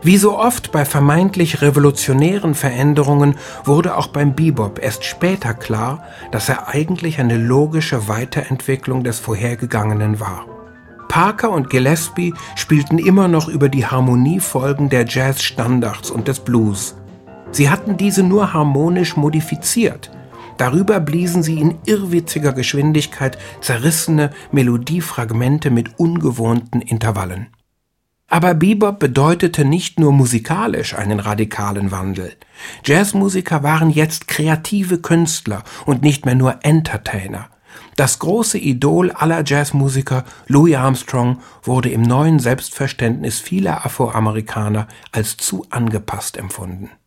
Wie so oft bei vermeintlich revolutionären Veränderungen wurde auch beim Bebop erst später klar, dass er eigentlich eine logische Weiterentwicklung des Vorhergegangenen war. Parker und Gillespie spielten immer noch über die Harmoniefolgen der Jazz-Standards und des Blues. Sie hatten diese nur harmonisch modifiziert. Darüber bliesen sie in irrwitziger Geschwindigkeit zerrissene Melodiefragmente mit ungewohnten Intervallen. Aber Bebop bedeutete nicht nur musikalisch einen radikalen Wandel. Jazzmusiker waren jetzt kreative Künstler und nicht mehr nur Entertainer. Das große Idol aller Jazzmusiker, Louis Armstrong, wurde im neuen Selbstverständnis vieler Afroamerikaner als zu angepasst empfunden.